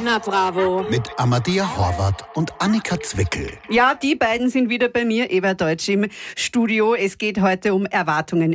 Na Bravo. Mit Amadea Horvath und Annika Zwickel. Ja, die beiden sind wieder bei mir, Eva Deutsch im Studio. Es geht heute um Erwartungen.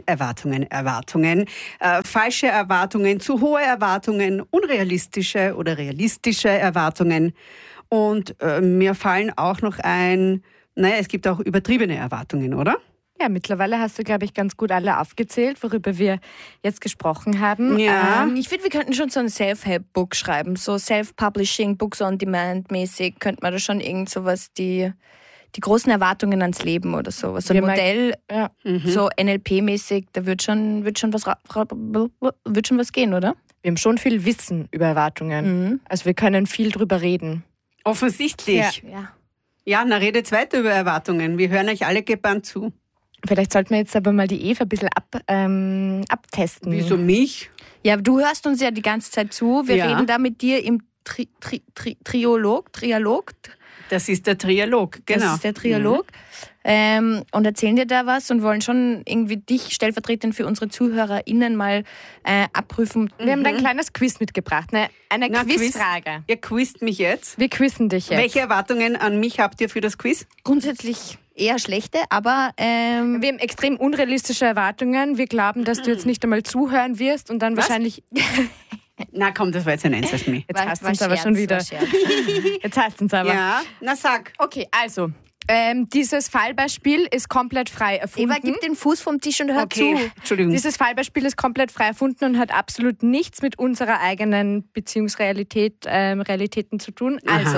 Falsche Erwartungen, zu hohe Erwartungen, unrealistische oder realistische Erwartungen. Und mir fallen auch noch ein, es gibt auch übertriebene Erwartungen, oder? Ja, mittlerweile hast du, glaube ich, ganz gut alle aufgezählt, worüber wir jetzt gesprochen haben. Ja. Ich finde, wir könnten schon so ein Self-Help-Book schreiben, so Self-Publishing, Books on Demand mäßig, könnte man da schon irgend sowas, die großen Erwartungen ans Leben oder sowas. So ein Modell, so NLP-mäßig, da wird schon was gehen, oder? Wir haben schon viel Wissen über Erwartungen. Also wir können viel drüber reden. Offensichtlich. Ja, na redet weiter über Erwartungen. Wir hören euch alle gebannt zu. Vielleicht sollten wir jetzt aber mal die Eva ein bisschen abtesten. Wieso mich? Ja, du hörst uns ja die ganze Zeit zu. Wir reden da mit dir im Trialog. Das ist der Trialog, genau. Das ist der Trialog. Und erzählen dir da was und wollen schon irgendwie dich stellvertretend für unsere ZuhörerInnen mal abprüfen. Wir haben da ein kleines Quiz mitgebracht, eine Quizfrage. Ihr quizt mich jetzt. Wir quizzen dich jetzt. Welche Erwartungen an mich habt ihr für das Quiz? Grundsätzlich eher schlechte, aber wir haben extrem unrealistische Erwartungen. Wir glauben, dass du jetzt nicht einmal zuhören wirst und dann wahrscheinlich... Na komm, das war jetzt ein Einzelschmäh. Jetzt hast du uns aber schon wieder. Jetzt hast du uns aber. Ja, na sag. Okay, also, dieses Fallbeispiel ist komplett frei erfunden. Eva, gib den Fuß vom Tisch und hör zu. Entschuldigung. Dieses Fallbeispiel ist komplett frei erfunden und hat absolut nichts mit unserer eigenen Realitäten zu tun. Also,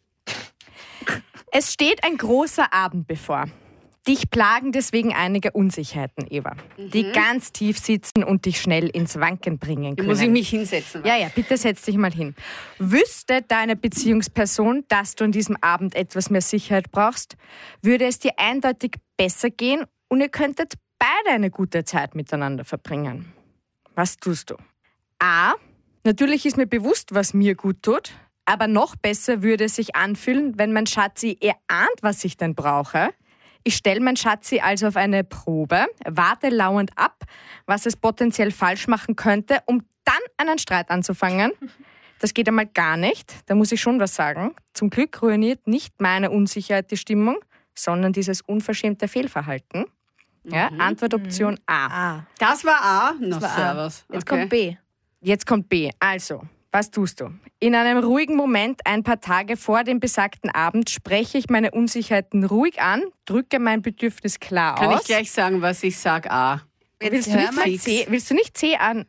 es steht ein großer Abend bevor. Dich plagen deswegen einige Unsicherheiten, Eva, die ganz tief sitzen und dich schnell ins Wanken bringen können. Muss ich mich hinsetzen? Ja, bitte setz dich mal hin. Wüsste deine Beziehungsperson, dass du an diesem Abend etwas mehr Sicherheit brauchst, würde es dir eindeutig besser gehen und ihr könntet beide eine gute Zeit miteinander verbringen. Was tust du? A. Natürlich ist mir bewusst, was mir gut tut, aber noch besser würde es sich anfühlen, wenn mein Schatzi erahnt, was ich denn brauche. Ich stelle mein Schatzi also auf eine Probe, warte lauernd ab, was es potenziell falsch machen könnte, um dann einen Streit anzufangen. Das geht einmal gar nicht, da muss ich schon was sagen. Zum Glück ruiniert nicht meine Unsicherheit die Stimmung, sondern dieses unverschämte Fehlverhalten. Ja, Antwortoption A. Das war A? Das war servus. Jetzt kommt B. Jetzt kommt B. Also, was tust du? In einem ruhigen Moment, ein paar Tage vor dem besagten Abend, spreche ich meine Unsicherheiten ruhig an, drücke mein Bedürfnis klar aus. Kann ich gleich sagen, was ich sage? A. Willst du nicht C an?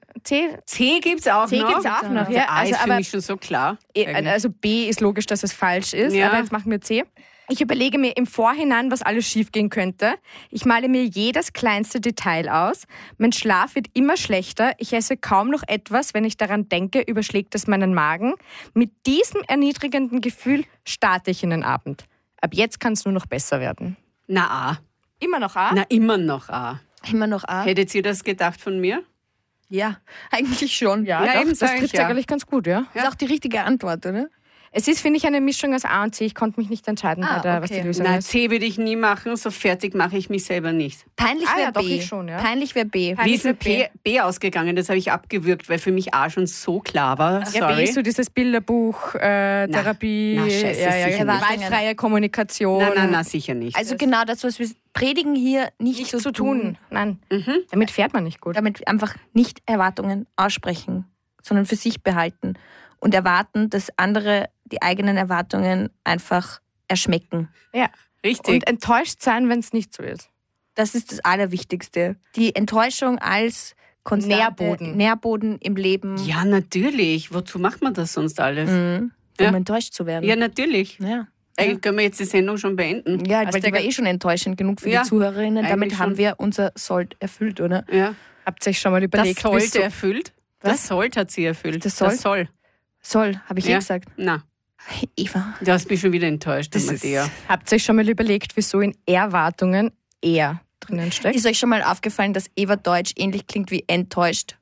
C gibt's auch C noch? gibt's auch noch, Also A ist für mich schon so klar. Also B ist logisch, dass es falsch ist, aber jetzt machen wir C. Ich überlege mir im Vorhinein, was alles schiefgehen könnte. Ich male mir jedes kleinste Detail aus. Mein Schlaf wird immer schlechter. Ich esse kaum noch etwas. Wenn ich daran denke, überschlägt es meinen Magen. Mit diesem erniedrigenden Gefühl starte ich in den Abend. Ab jetzt kann es nur noch besser werden. Na A. Immer noch A? Na, immer noch A. Immer noch A. Hättet ihr das gedacht von mir? Ja, eigentlich schon. Ja, Ja, doch, eben das sag ich, trifft ja. eigentlich ganz gut, ja. Das ist auch die richtige Antwort, oder? Es ist, finde ich, eine Mischung aus A und C. Ich konnte mich nicht entscheiden, was die Lösung Na, ist. C würde ich nie machen, so fertig mache ich mich selber nicht. Peinlich wäre ja, doch, B. ich schon, ja. Peinlich wäre B. Wie ist denn B ausgegangen? Das habe ich abgewürgt, weil für mich A schon so klar war. Ja, B ist so dieses Bilderbuch, Therapie, na, scheiße, sicher nicht. gewaltfreie Kommunikation. Na, sicher nicht. Also genau das, was wir predigen hier, nicht zu tun. Nein, Mhm. damit fährt man nicht gut. Damit einfach nicht Erwartungen aussprechen, sondern für sich behalten und erwarten, dass andere die eigenen Erwartungen einfach erschmecken. Ja, Richtig. und enttäuscht sein, wenn es nicht so ist. Das ist das Allerwichtigste. Die Enttäuschung als konstante Nährboden im Leben, Ja, natürlich. Wozu macht man das sonst alles? um Ja. enttäuscht zu werden. Ja, natürlich. Ja. Eigentlich können wir jetzt die Sendung schon beenden. Ja, weil die war schon enttäuschend genug für Ja, die Zuhörerinnen. Damit eigentlich haben schon. wir unser Sold erfüllt, oder? Ja. Habt ihr euch schon mal Das überlegt, sollte erfüllt. Das sollte hat sie erfüllt. Das soll? Soll, habe ich Ja. gesagt. Na, Eva. du hast mich schon wieder enttäuscht, Amadea. Habt ihr euch schon mal überlegt, wieso in Erwartungen er drinnen steckt? Ist euch schon mal aufgefallen, dass Eva Deutsch ähnlich klingt wie enttäuscht?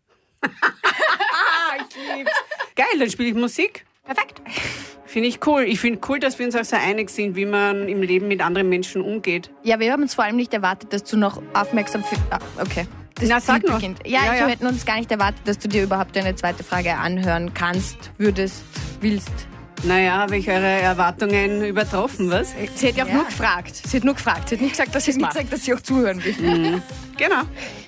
Geil, dann spiele ich Musik. Perfekt. Finde ich cool. Ich finde cool, dass wir uns auch so einig sind, wie man im Leben mit anderen Menschen umgeht. Ja, wir haben uns vor allem nicht erwartet, dass du noch aufmerksam für... okay. Das Na, sag Lied noch. beginnt. Ja, Ja, wir ja. hätten uns gar nicht erwartet, dass du dir überhaupt eine zweite Frage anhören kannst, würdest, willst. Naja, habe ich eure Erwartungen übertroffen, was? Sie hat ja auch nur gefragt. Sie hat nicht gesagt, dass sie es macht. Gesagt, dass sie auch zuhören will. Genau.